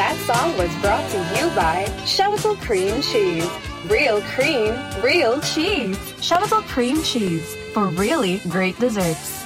That song was brought to you by Chevital Cream Cheese. Real cream, real cheese. Chevital Cream Cheese for really great desserts.